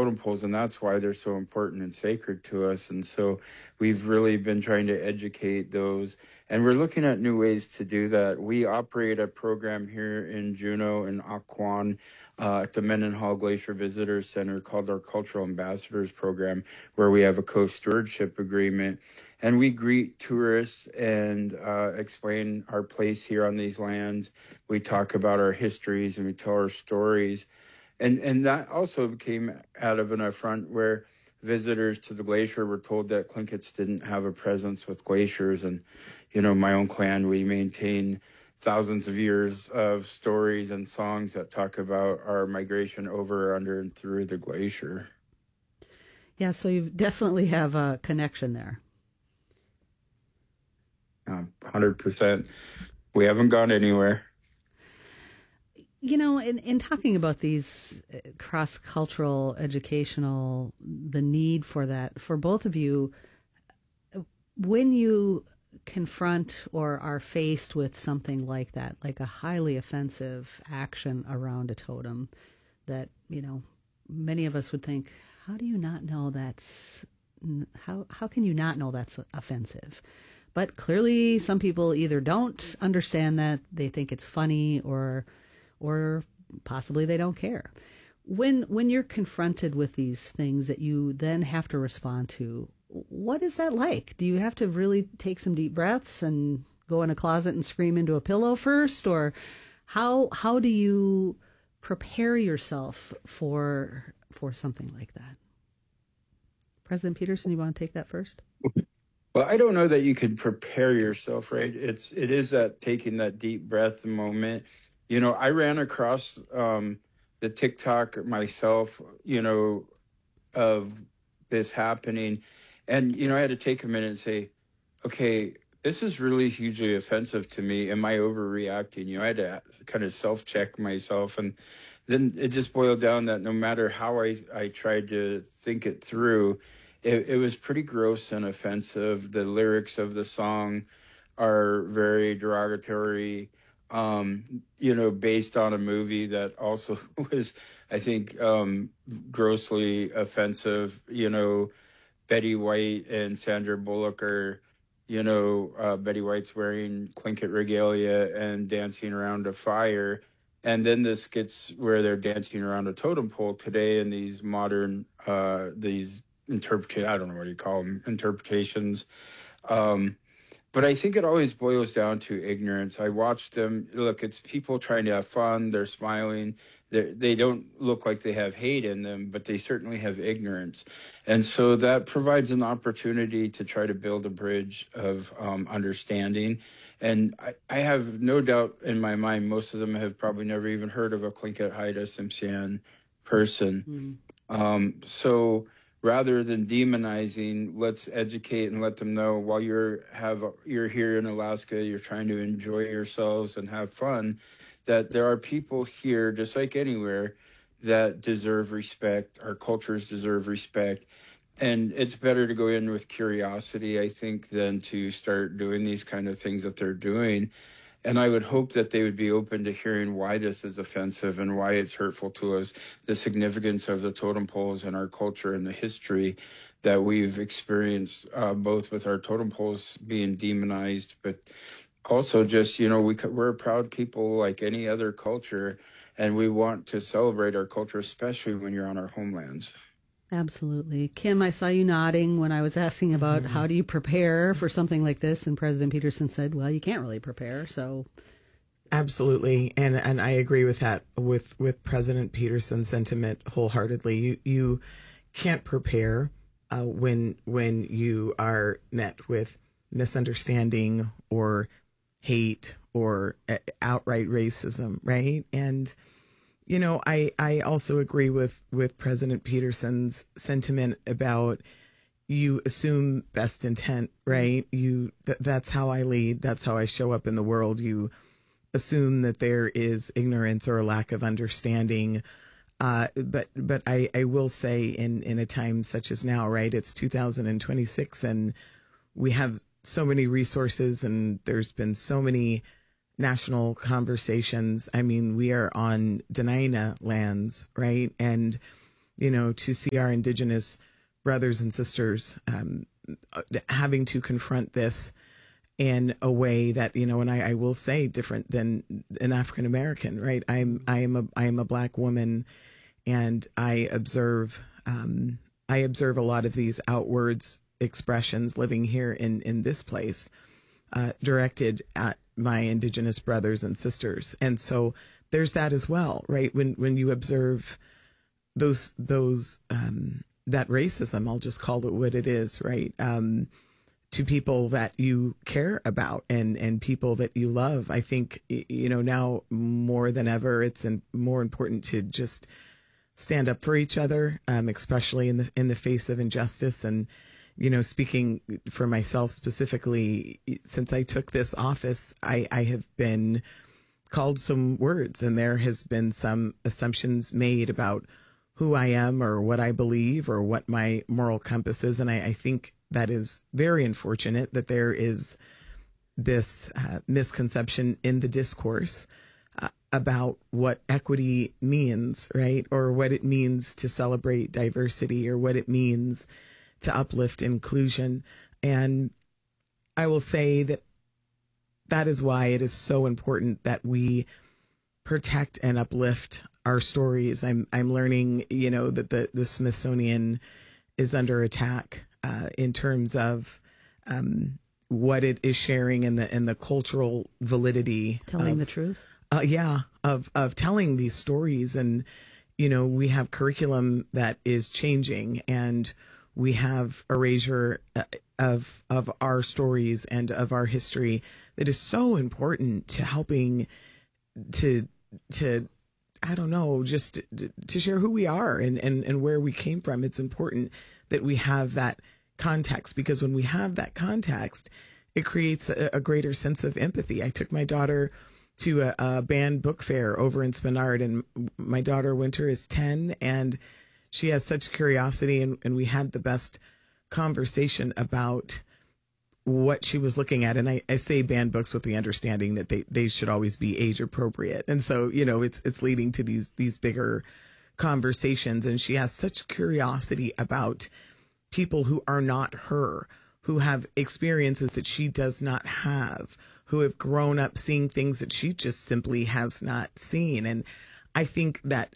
totem poles, and that's why they're so important and sacred to us. And so we've really been trying to educate those, and we're looking at new ways to do that. We operate a program here in Juneau and Occoquan at the Mendenhall Glacier Visitor Center called our Cultural Ambassadors Program, where we have a co-stewardship agreement. And we greet tourists and explain our place here on these lands. We talk about our histories and we tell our stories. And that also came out of an affront where visitors to the glacier were told that Tlinkits didn't have a presence with glaciers. And, you know, my own clan, we maintain thousands of years of stories and songs that talk about our migration over, under, and through the glacier. Yeah, so you definitely have a connection there. 100%. We haven't gone anywhere. You know, in talking about these cross-cultural, educational, the need for that, for both of you, when you confront or are faced with something like that, like a highly offensive action around a totem that, you know, many of us would think, how do you not know that's, how can you not know that's offensive? But clearly some people either don't understand that, they think it's funny, or possibly they don't care. When you're confronted with these things that you then have to respond to, what is that like? Do you have to really take some deep breaths and go in a closet and scream into a pillow first? Or how do you prepare yourself for something like that? President Peterson, you want to take that first? Well, I don't know that you can prepare yourself, right? It is that taking that deep breath moment. You know, I ran across the TikTok myself, you know, of this happening. And, you know, I had to take a minute and say, okay, this is really hugely offensive to me. Am I overreacting? You know, I had to kind of self-check myself. And then it just boiled down that no matter how I tried to think it through, it was pretty gross and offensive. The lyrics of the song are very derogatory, you know, based on a movie that also was, I think, grossly offensive. You know, Betty White and Sandra Bullock are, you know, Betty White's wearing Tlingit regalia and dancing around a fire. And then the skits where they're dancing around a totem pole today in these modern, these I don't know what you call them, interpretations. But I think it always boils down to ignorance. I watched them. Look, it's people trying to have fun. They're smiling. They don't look like they have hate in them, but they certainly have ignorance. And so that provides an opportunity to try to build a bridge of understanding. And I have no doubt in my mind, most of them have probably never even heard of a Tlingit Haida Tsimshian person. So rather than demonizing, let's educate and let them know while you're here in Alaska, you're trying to enjoy yourselves and have fun, that there are people here, just like anywhere, that deserve respect. Our cultures deserve respect. And it's better to go in with curiosity, I think, than to start doing these kind of things that they're doing. And I would hope that they would be open to hearing why this is offensive and why it's hurtful to us, the significance of the totem poles in our culture and the history that we've experienced, both with our totem poles being demonized, but also just, you know, we're a proud people like any other culture, and we want to celebrate our culture, especially when you're on our homelands. Absolutely. Kim, I saw you nodding when I was asking about how do you prepare for something like this, and President Peterson said, well, you can't really prepare, so. Absolutely. And I agree with that, with President Peterson's sentiment wholeheartedly. You can't prepare when you are met with misunderstanding or hate or outright racism, right? And you know, I also agree with President Peterson's sentiment about you assume best intent, right? That's how I lead. That's how I show up in the world. You assume that there is ignorance or a lack of understanding. But I will say in a time such as now, right? It's 2026 and we have so many resources and there's been so many national conversations. I mean, we are on Dena'ina lands, right? And to see our Indigenous brothers and sisters having to confront this in a way that, and I will say different than an African American, right? I am a Black woman, and I observe a lot of these outwards expressions living here in this place, directed at my Indigenous brothers and sisters. And so there's that as well, right? When you observe those that racism, I'll just call it what it is, right? To people that you care about and people that you love. I think, now more than ever, it's more important to just stand up for each other, especially in the face of injustice. And, speaking for myself specifically, since I took this office, I have been called some words, and there has been some assumptions made about who I am or what I believe or what my moral compass is. And I think that is very unfortunate that there is this misconception in the discourse about what equity means, right? Or what it means to celebrate diversity, or what it means to uplift inclusion. And I will say that is why it is so important that we protect and uplift our stories. I'm learning, that the Smithsonian is under attack in terms of what it is sharing and the cultural validity. Telling the truth? Of telling these stories. And, we have curriculum that is changing, and we have erasure of our stories and of our history that is so important to helping to I don't know, just to share who we are and where we came from. It's important that we have that context, because when we have that context, it creates a greater sense of empathy. I took my daughter to a band book fair over in Spenard, and my daughter Winter is 10, and she has such curiosity, and we had the best conversation about what she was looking at. And I say banned books with the understanding that they should always be age appropriate. And so, it's leading to these bigger conversations. And she has such curiosity about people who are not her, who have experiences that she does not have, who have grown up seeing things that she just simply has not seen. And I think that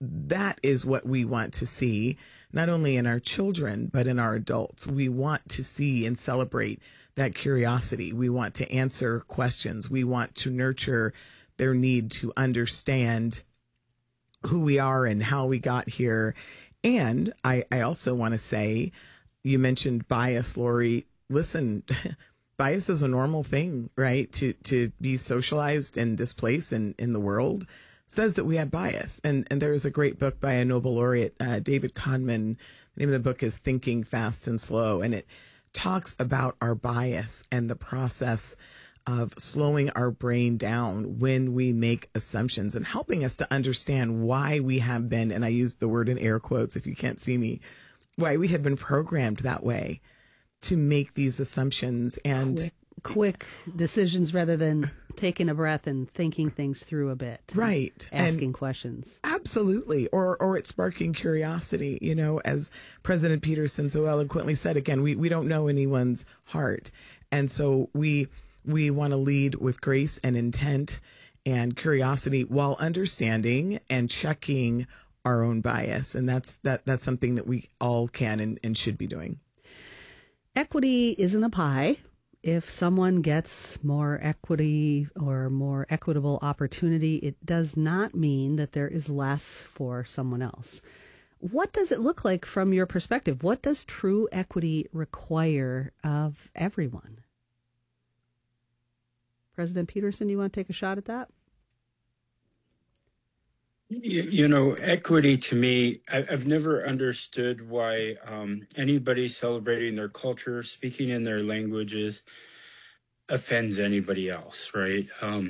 is what we want to see, not only in our children, but in our adults. We want to see and celebrate that curiosity. We want to answer questions. We want to nurture their need to understand who we are and how we got here. And I also want to say, you mentioned bias, Lori. Listen, bias is a normal thing, right? To be socialized in this place and in the world says that we have bias. And there is a great book by a Nobel laureate, David Kahneman. The name of the book is Thinking Fast and Slow. And it talks about our bias and the process of slowing our brain down when we make assumptions, and helping us to understand why we have been, and I use the word in air quotes if you can't see me, why we have been programmed that way to make these assumptions and quick decisions rather than taking a breath and thinking things through a bit. Right. Asking questions. Absolutely. Or it's sparking curiosity, as President Peterson so eloquently said. Again, we don't know anyone's heart. And so we want to lead with grace and intent and curiosity while understanding and checking our own bias. And that's something that we all can and should be doing. Equity isn't a pie. If someone gets more equity or more equitable opportunity, it does not mean that there is less for someone else. What does it look like from your perspective? What does true equity require of everyone? President Peterson, you want to take a shot at that? Equity to me, I've never understood why anybody celebrating their culture, speaking in their languages, offends anybody else, right?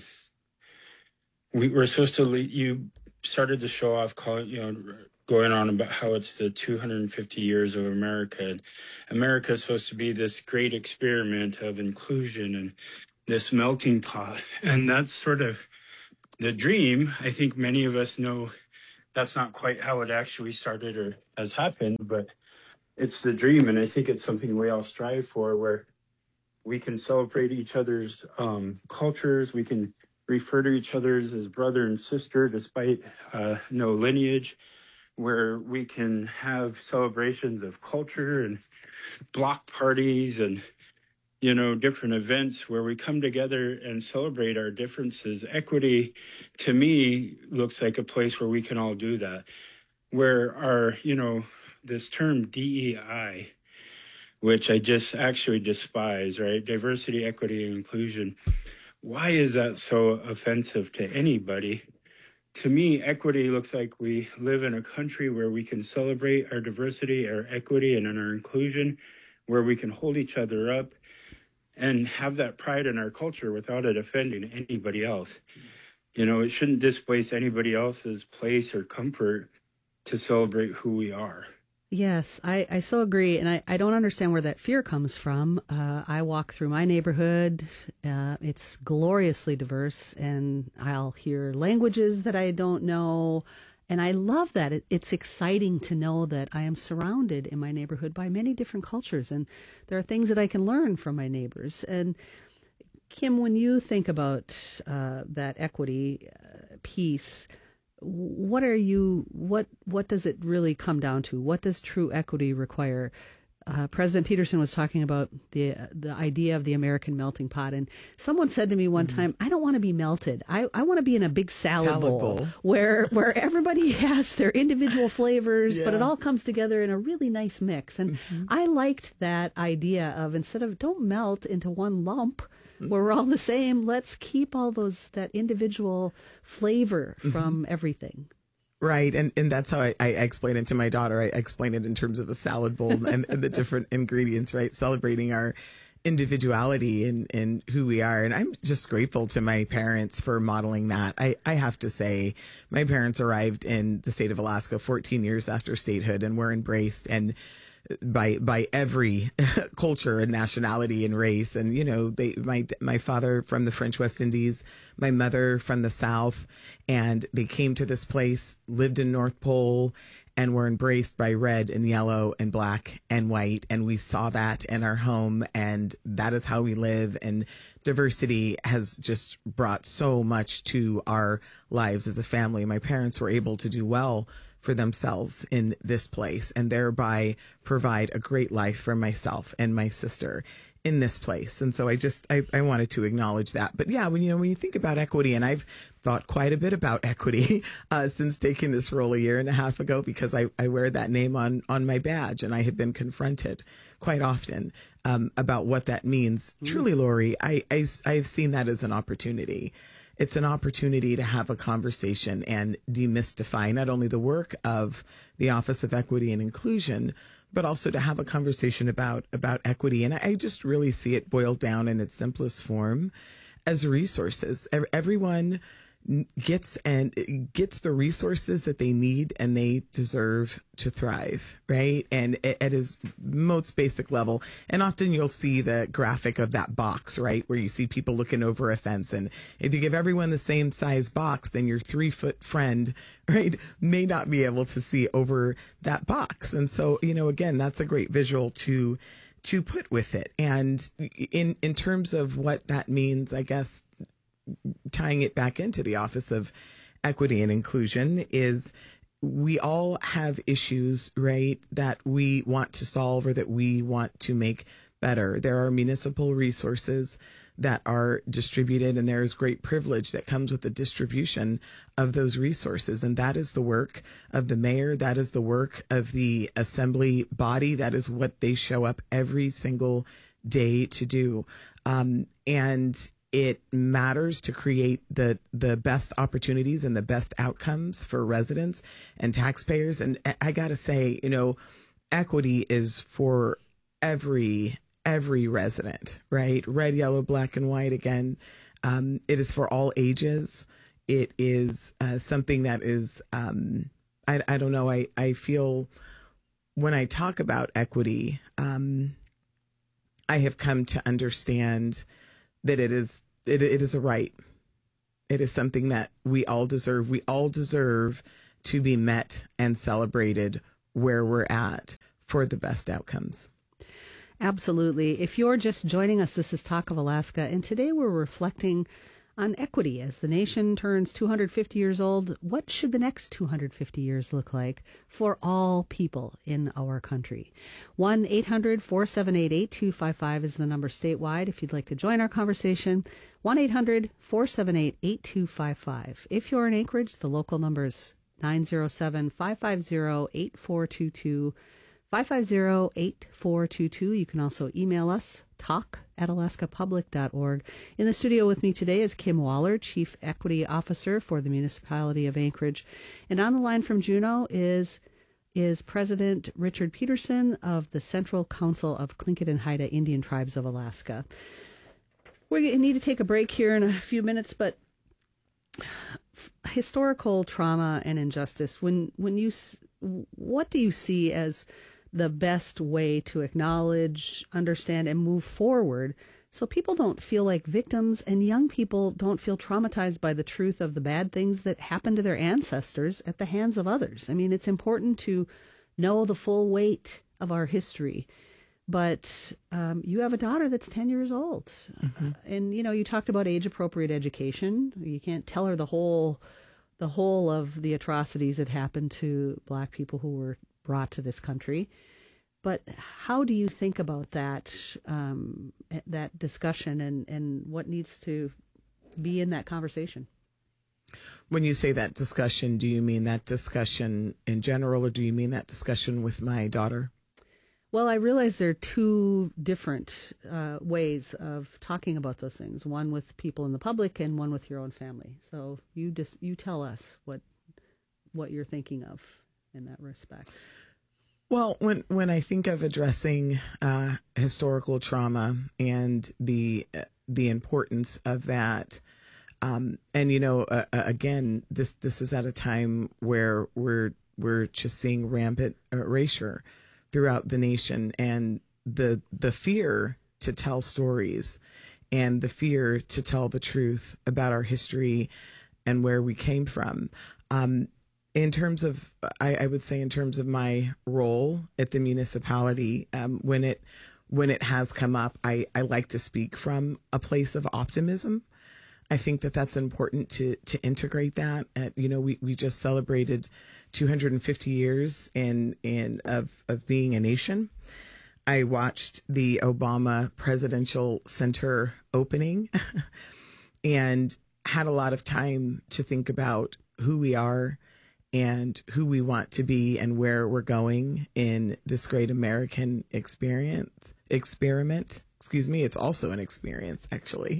We're supposed to you started the show off going on about how it's the 250 years of America. And America is supposed to be this great experiment of inclusion and this melting pot. And that's sort of the dream. I think many of us know that's not quite how it actually started or has happened, but it's the dream. And I think it's something we all strive for, where we can celebrate each other's cultures. We can refer to each other as brother and sister, despite no lineage, where we can have celebrations of culture and block parties and, different events where we come together and celebrate our differences. Equity, to me, looks like a place where we can all do that, where this term DEI, which I just actually despise, right? Diversity, equity, and inclusion. Why is that so offensive to anybody? To me, equity looks like we live in a country where we can celebrate our diversity, our equity, and our inclusion, where we can hold each other up and have that pride in our culture without it offending anybody else. It shouldn't displace anybody else's place or comfort to celebrate who we are. Yes, I so agree. And I don't understand where that fear comes from. I walk through my neighborhood. It's gloriously diverse, and I'll hear languages that I don't know. And I love that. It's exciting to know that I am surrounded in my neighborhood by many different cultures, and there are things that I can learn from my neighbors. And Kim, when you think about that equity piece, what does it really come down to? What does true equity require? President Peterson was talking about the idea of the American melting pot, and someone said to me one time, "I don't want to be melted. I want to be in a big salad bowl where everybody has their individual flavors, but it all comes together in a really nice mix." And I liked that idea of, instead of don't melt into one lump where we're all the same, let's keep all that individual flavor from everything. Right. And that's how I explain it to my daughter. I explain it in terms of a salad bowl and the different ingredients, right? Celebrating our individuality and who we are. And I'm just grateful to my parents for modeling that. I have to say, my parents arrived in the state of Alaska 14 years after statehood and were embraced and by every culture and nationality and race. And, my father from the French West Indies, my mother from the South, and they came to this place, lived in North Pole, and were embraced by red and yellow and black and white. And we saw that in our home, and that is how we live. And diversity has just brought so much to our lives as a family. My parents were able to do well for themselves in this place and thereby provide a great life for myself and my sister in this place. And so I wanted to acknowledge that. But yeah, when you think about equity, and I've thought quite a bit about equity since taking this role a year and a half ago, because I wear that name on my badge, and I have been confronted quite often about what that means. Truly, Lori, I've seen that as an opportunity. It's an opportunity to have a conversation and demystify not only the work of the Office of Equity and Inclusion, but also to have a conversation about equity. And I just really see it boiled down in its simplest form as resources. Everyone gets the resources that they need and they deserve to thrive, right? And at its most basic level. And often you'll see the graphic of that box, right? Where you see people looking over a fence. And if you give everyone the same size box, then your 3-foot friend, right, may not be able to see over that box. And so, again, that's a great visual to put with it. And in terms of what that means, I guess, tying it back into the Office of Equity and Inclusion, is we all have issues, right, that we want to solve or that we want to make better. There are municipal resources that are distributed, and there is great privilege that comes with the distribution of those resources. And that is the work of the mayor. That is the work of the assembly body. That is what they show up every single day to do. And it matters to create the best opportunities and the best outcomes for residents and taxpayers. And I got to say, equity is for every resident, right? Red, yellow, black, and white. Again, it is for all ages. It is something that is, I don't know. I feel when I talk about equity, I have come to understand that it is a right. It is something that we all deserve. We all deserve to be met and celebrated where we're at for the best outcomes. Absolutely. If you're just joining us, this is Talk of Alaska, and today we're reflecting on equity as the nation turns 250 years old. What should the next 250 years look like for all people in our country? 1-800-478-8255 is the number statewide if you'd like to join our conversation. 1-800-478-8255. If you're in Anchorage, the local number is 907-550-8422. 550-8422. You can also email us, talk@alaskapublic.org. In the studio with me today is Kim Waller, Chief Equity Officer for the Municipality of Anchorage. And on the line from Juneau is President Richard Peterson of the Central Council of Tlingit and Haida Indian Tribes of Alaska. We're going to need to take a break here in a few minutes, but historical trauma and injustice, what do you see as the best way to acknowledge, understand, and move forward so people don't feel like victims and young people don't feel traumatized by the truth of the bad things that happened to their ancestors at the hands of others? I mean, it's important to know the full weight of our history. But you have a daughter that's 10 years old. Mm-hmm. And, you talked about age-appropriate education. You can't tell her the whole of the atrocities that happened to Black people who were brought to this country. But how do you think about that that discussion and what needs to be in that conversation? When you say that discussion, do you mean that discussion in general, or do you mean that discussion with my daughter? Well, I realize there are two different ways of talking about those things. One with people in the public, and one with your own family. So you tell us what you're thinking of in that respect. Well, when I think of addressing historical trauma and the importance of that, and again, this is at a time where we're just seeing rampant erasure throughout the nation, and the fear to tell stories and the fear to tell the truth about our history and where we came from. In terms of, I would say in terms of my role at the municipality, when it has come up, I like to speak from a place of optimism. I think that's important to integrate that. We just celebrated 250 years of being a nation. I watched the Obama Presidential Center opening and had a lot of time to think about who we are and who we want to be and where we're going in this great American experiment. It's also an experience, actually.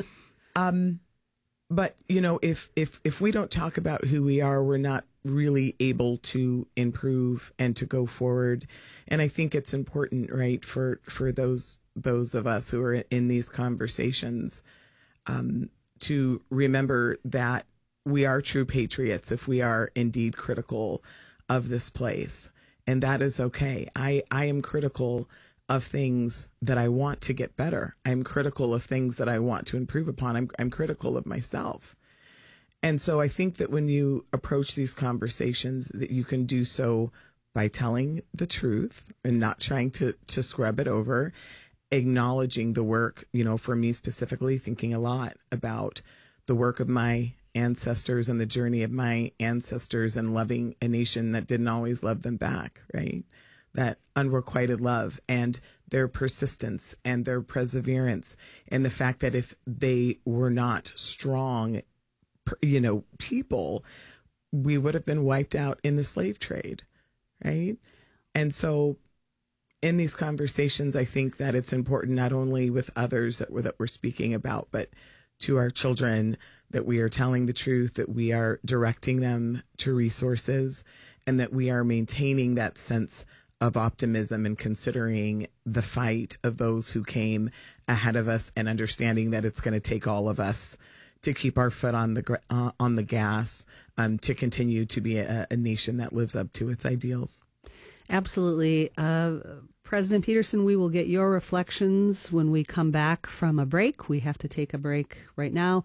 But if we don't talk about who we are, we're not really able to improve and to go forward. And I think it's important, right, for those of us who are in these conversations, to remember that we are true patriots if we are indeed critical of this place. And that is okay. I am critical of things that I want to get better. I'm critical of things that I want to improve upon. I'm critical of myself. And so I think that when you approach these conversations, that you can do so by telling the truth and not trying to scrub it over, acknowledging the work, for me specifically, thinking a lot about the work of my ancestors and the journey of my ancestors and loving a nation that didn't always love them back, right? That unrequited love and their persistence and their perseverance, and the fact that if they were not strong, people, we would have been wiped out in the slave trade, right? And so in these conversations, I think that it's important not only with others that we're speaking about, but to our children, that we are telling the truth, that we are directing them to resources, and that we are maintaining that sense of optimism and considering the fight of those who came ahead of us, and understanding that it's going to take all of us to keep our foot on the gas, to continue to be a nation that lives up to its ideals. Absolutely. President Peterson, we will get your reflections when we come back from a break. We have to take a break right now.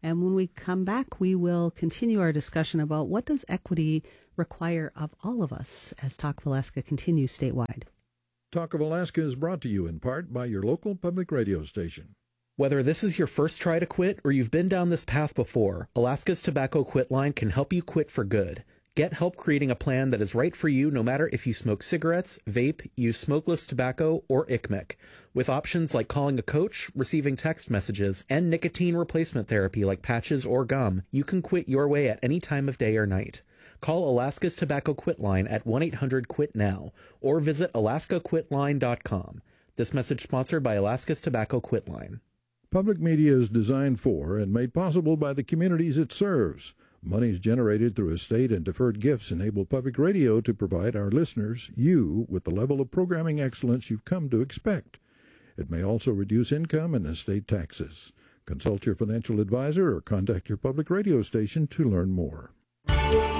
And when we come back, we will continue our discussion about what does equity require of all of us as Talk of Alaska continues statewide. Talk of Alaska is brought to you in part by your local public radio station. Whether this is your first try to quit or you've been down this path before, Alaska's Tobacco Quit Line can help you quit for good. Get help creating a plan that is right for you no matter if you smoke cigarettes, vape, use smokeless tobacco, or ICMIC. With options like calling a coach, receiving text messages, and nicotine replacement therapy like patches or gum, you can quit your way at any time of day or night. Call Alaska's Tobacco Quit Line at 1-800-QUIT-NOW or visit alaskaquitline.com. This message sponsored by Alaska's Tobacco Quit Line. Public media is designed for and made possible by the communities it serves. Monies generated through estate and deferred gifts enable public radio to provide our listeners, you, with the level of programming excellence you've come to expect. It may also reduce income and estate taxes. Consult your financial advisor or contact your public radio station to learn more.